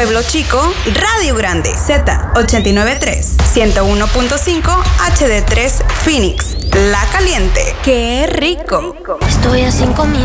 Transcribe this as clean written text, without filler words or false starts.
Pueblo Chico, Radio Grande, Z89.3, 101.5 HD3 Phoenix, La Caliente. ¡Qué rico! Estoy a 5 minutos